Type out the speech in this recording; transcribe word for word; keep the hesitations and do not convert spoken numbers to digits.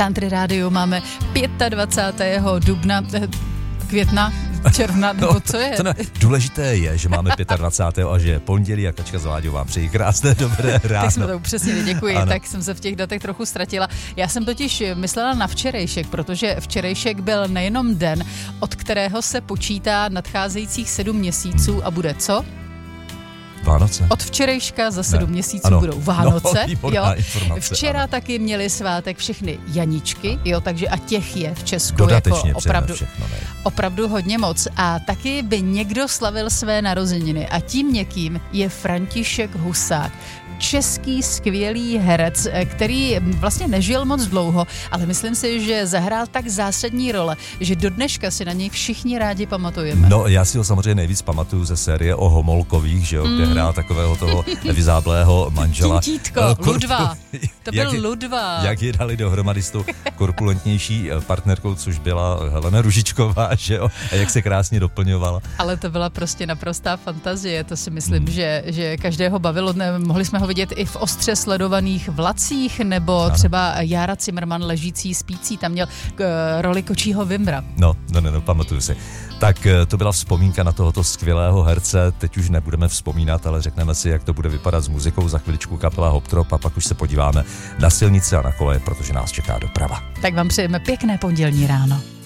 Country rádiu máme dvacátého pátého dubna, května, června, nebo no, co je? To ne, důležité je, že máme dvacátého pátého a že je pondělí a Kačka s Láďou vám přeji krásné dobré ráno. Tak jsme to upřesnili, děkuji, ano. Tak jsem se v těch datech trochu ztratila. Já jsem totiž myslela na včerejšek, protože včerejšek byl nejenom den, od kterého se počítá nadcházejících sedm měsíců a bude co? Vánoce. Od včerejška za sedm ne. měsíců ano. budou Vánoce. No, jo. Informace, Včera ano. taky měli svátek všechny Janičky, jo, takže a těch je v Česku dodatečně jako opravdu, všechno, ne? opravdu hodně moc. A taky by někdo slavil své narozeniny a tím někým je František Husák. Český skvělý herec, který vlastně nežil moc dlouho, ale myslím si, že zahrál tak zásadní role, že do dneška si na něj všichni rádi pamatujeme. No, já si ho samozřejmě nejvíc pamatuju ze série o Homolkových, že jo, mm. kde hrál takového toho vyzáblého manžela. Títítko, Korpu... Ludva. To byl jak, Ludva. Jak ji dali dohromady s tou korpulentnější partnerkou, což byla Helena Ružičková, že jo, a jak se krásně doplňovala. Ale to byla prostě naprostá fantazie, to si myslím, mm. že, že každého bavilo. Ne, mohli jsme ho vidět i v ostře sledovaných vlacích, nebo ano. třeba Jára Cimrman ležící, spící, tam měl k, roli kočího vimra. No, no, no, no, pamatuju si. Tak to byla vzpomínka na tohoto skvělého herce, teď už nebudeme vzpomínat, ale řekneme si, jak to bude vypadat s muzikou, za chviličku kapela Hoptrop a pak už se podíváme na silnice a na koleje, protože nás čeká doprava. Tak vám přejeme pěkné pondělní ráno.